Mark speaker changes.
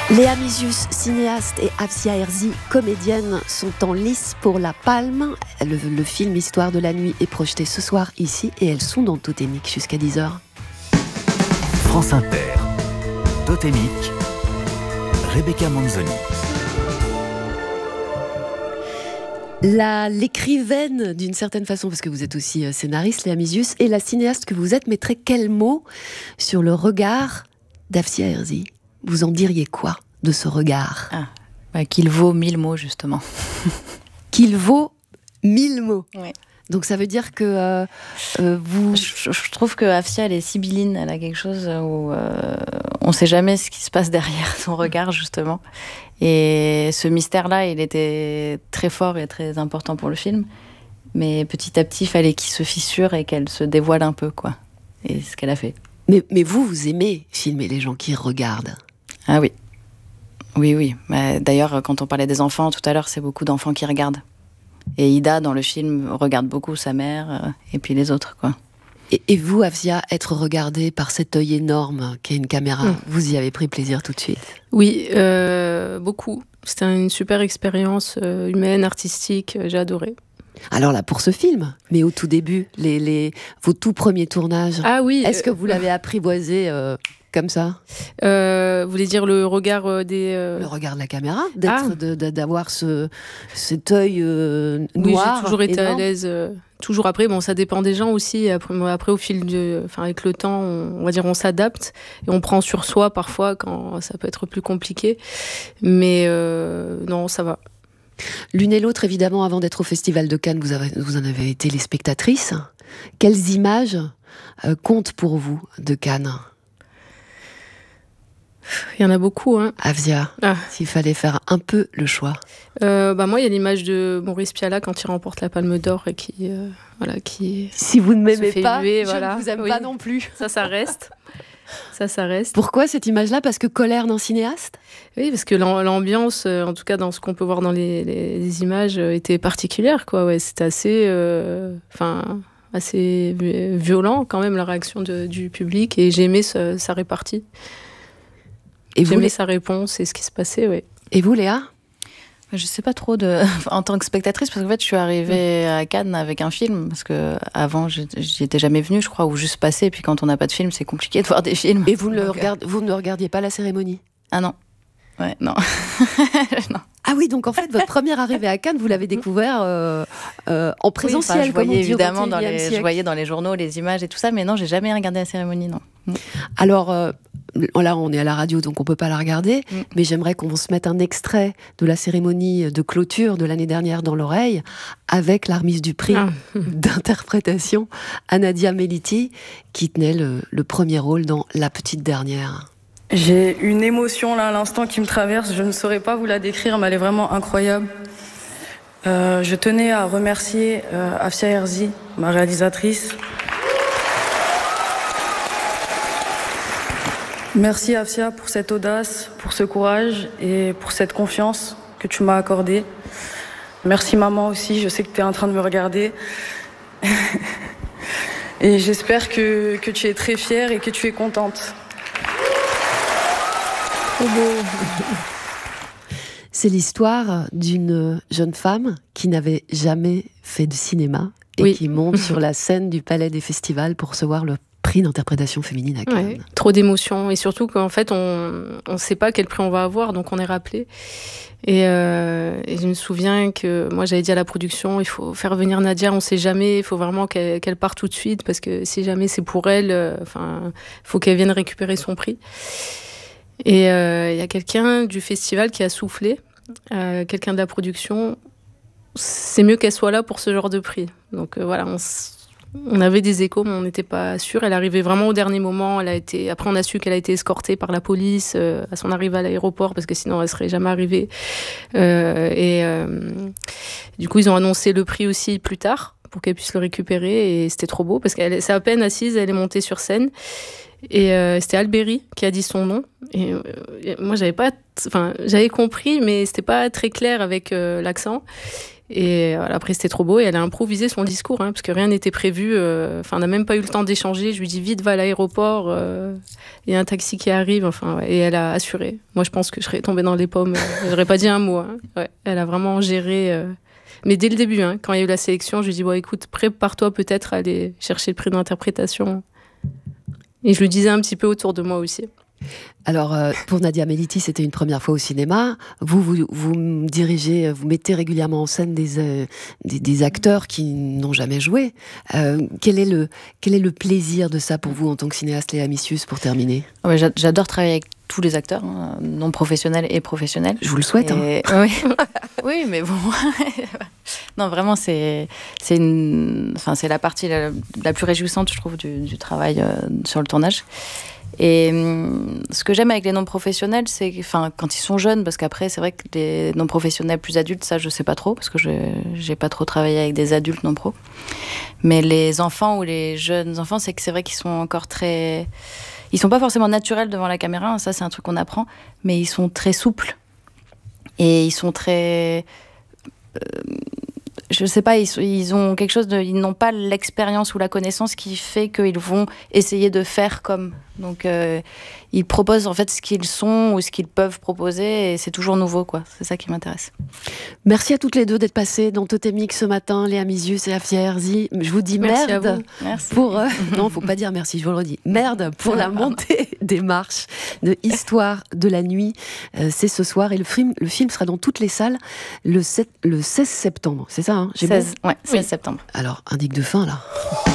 Speaker 1: Léa Mizius, cinéaste, et Afsia Herzi, comédienne, sont en lice pour la Palme. Le film Histoire de la nuit est projeté ce soir ici et elles sont dans Totémique jusqu'à 10h.
Speaker 2: France Inter, Totémique, Rebecca Manzoni.
Speaker 1: L'écrivaine, d'une certaine façon, parce que vous êtes aussi scénariste, Léa Mizius, et la cinéaste que vous êtes, mettrait quel mot sur le regard d'Afsia Herzi ? Vous en diriez quoi de ce regard ?
Speaker 3: Qu'il vaut 1000 mots, justement.
Speaker 1: Qu'il vaut 1000 mots.
Speaker 3: Oui.
Speaker 1: Donc ça veut dire que vous...
Speaker 3: Je trouve que Afsia, elle est sibylline. Elle a quelque chose où on ne sait jamais ce qui se passe derrière son regard, justement. Et ce mystère-là, il était très fort et très important pour le film. Mais petit à petit, il fallait qu'il se fissure et qu'elle se dévoile un peu, quoi. Et c'est ce qu'elle a fait.
Speaker 1: Mais vous aimez filmer les gens qui regardent ?
Speaker 3: Ah oui. Oui. D'ailleurs, quand on parlait des enfants tout à l'heure, c'est beaucoup d'enfants qui regardent. Et Ida, dans le film, regarde beaucoup sa mère et puis les autres, quoi.
Speaker 1: Et vous, Afsia, être regardée par cet œil énorme qu'est une caméra, vous y avez pris plaisir tout de suite ?
Speaker 4: Oui, beaucoup. C'était une super expérience humaine, artistique, j'ai adoré.
Speaker 1: Alors là, pour ce film, mais au tout début, vos tout premiers tournages, est-ce que vous l'avez apprivoisé comme ça ?
Speaker 4: Vous voulez dire le regard des...
Speaker 1: Le regard de la caméra, d'avoir cet œil noir.
Speaker 4: Oui, j'ai toujours été
Speaker 1: énorme.
Speaker 4: à l'aise. Toujours après, ça dépend des gens aussi. Après au fil avec le temps, on va dire, on s'adapte et on prend sur soi parfois quand ça peut être plus compliqué. Mais non, ça va.
Speaker 1: L'une et l'autre, évidemment, avant d'être au Festival de Cannes, vous en avez été les spectatrices. Quelles images comptent pour vous de Cannes ?
Speaker 4: Il y en a beaucoup, hein.
Speaker 1: Afsia, s'il fallait faire un peu le choix.
Speaker 4: Moi, il y a l'image de Maurice Pialat quand il remporte la Palme d'Or et qui...
Speaker 1: Si vous ne m'aimez pas,
Speaker 4: huer,
Speaker 1: je ne vous aime pas non plus.
Speaker 4: Ça reste. Ça reste.
Speaker 1: Pourquoi cette image-là ? Parce que colère d'un cinéaste ?
Speaker 4: Oui, parce que l'ambiance, en tout cas dans ce qu'on peut voir dans les images, était particulière, quoi. Ouais, c'était assez violent quand même la réaction du public, et j'ai aimé sa répartie. J'ai aimé sa réponse et ce qui se passait, oui.
Speaker 1: Et vous, Léa ?
Speaker 3: Je sais pas trop en tant que spectatrice, parce qu'en fait, je suis arrivée à Cannes avec un film, parce que avant, j'y étais jamais venue, je crois, ou juste passée. Et puis quand on n'a pas de film, c'est compliqué de voir des films.
Speaker 1: Et vous ne regardiez pas la cérémonie ?
Speaker 3: Ah non. Ouais, non. Non.
Speaker 1: Ah oui, donc en fait, votre première arrivée à Cannes, vous l'avez découvert en présentiel.
Speaker 3: Je voyais dans les journaux les images et tout ça, mais non, j'ai jamais regardé la cérémonie, non.
Speaker 1: Alors, là, on est à la radio, donc on peut pas la regarder, mais j'aimerais qu'on se mette un extrait de la cérémonie de clôture de l'année dernière dans l'oreille, avec la remise du prix d'interprétation à Nadia Meliti, qui tenait le premier rôle dans La Petite Dernière.
Speaker 5: J'ai une émotion là à l'instant qui me traverse, je ne saurais pas vous la décrire, mais elle est vraiment incroyable. Je tenais à remercier Afsia Herzi, ma réalisatrice. Merci Afsia pour cette audace, pour ce courage et pour cette confiance que tu m'as accordée. Merci maman aussi, je sais que tu es en train de me regarder. Et j'espère que tu es très fière et que tu es contente.
Speaker 1: C'est l'histoire d'une jeune femme qui n'avait jamais fait de cinéma et qui monte sur la scène du Palais des Festivals pour recevoir le prix d'interprétation féminine à Cannes.
Speaker 4: Trop d'émotions, et surtout qu'en fait on ne sait pas quel prix on va avoir, donc on est rappelé. Et je me souviens que moi j'avais dit à la production, il faut faire venir Nadia, on ne sait jamais, il faut vraiment qu'elle parte tout de suite, parce que si jamais c'est pour elle, il faut qu'elle vienne récupérer son prix. Et il y a quelqu'un du festival qui a soufflé, quelqu'un de la production, c'est mieux qu'elle soit là pour ce genre de prix. Donc voilà, on avait des échos, mais on n'était pas sûr. Elle arrivait vraiment au dernier moment. Après, on a su qu'elle a été escortée par la police à son arrivée à l'aéroport, parce que sinon elle serait jamais arrivée. Du coup, ils ont annoncé le prix aussi plus tard pour qu'elle puisse le récupérer, et c'était trop beau parce qu'elle c'est à peine assise, elle est montée sur scène. Et c'était Alberi qui a dit son nom. Et moi, j'avais compris, mais c'était pas très clair avec l'accent. Et voilà, après, c'était trop beau. Et elle a improvisé son discours, parce que rien n'était prévu. On n'a même pas eu le temps d'échanger. Je lui dis vite, va à l'aéroport. Il y a un taxi qui arrive. Et elle a assuré. Moi, je pense que je serais tombée dans les pommes. J'aurais pas dit un mot. Ouais, elle a vraiment géré. Mais dès le début, quand il y a eu la sélection, je lui dis écoute, prépare-toi peut-être à aller chercher le prix d'interprétation. Et je le disais un petit peu autour de moi aussi.
Speaker 1: Alors, pour Nadia Meliti, c'était une première fois au cinéma. Vous dirigez, vous mettez régulièrement en scène des acteurs qui n'ont jamais joué. Quel est le plaisir de ça pour vous en tant que cinéaste, Léa Missius, pour terminer ?
Speaker 3: J'adore travailler avec tous les acteurs, non professionnels et professionnels.
Speaker 1: Je vous le souhaite.
Speaker 3: Oui. Oui, mais bon. Non, vraiment, c'est la partie la plus réjouissante, je trouve, du travail sur le tournage. Et ce que j'aime avec les non-professionnels, c'est quand ils sont jeunes, parce qu'après, c'est vrai que les non-professionnels plus adultes, ça, je sais pas trop, parce que j'ai pas trop travaillé avec des adultes non-pro. Mais les enfants ou les jeunes enfants, c'est vrai qu'ils sont encore très... Ils sont pas forcément naturels devant la caméra, ça, c'est un truc qu'on apprend, mais ils sont très souples. Et ils sont très... je sais pas, ils ont quelque chose ils n'ont pas l'expérience ou la connaissance qui fait qu'ils vont essayer de faire comme. Donc, ils proposent en fait ce qu'ils sont ou ce qu'ils peuvent proposer et c'est toujours nouveau, quoi. C'est ça qui m'intéresse.
Speaker 1: Merci à toutes les deux d'être passées dans Totémique ce matin, Léa Missius et Afsia Herzi. Je vous dis
Speaker 4: merci
Speaker 1: merde pour... non, faut pas dire merci, je vous le redis. Merde pour la montée des marches de Histoire de la nuit. C'est ce soir et le film sera dans toutes les salles le 16 septembre. C'est ça,
Speaker 3: 16 septembre.
Speaker 1: Alors, indique de fin, là.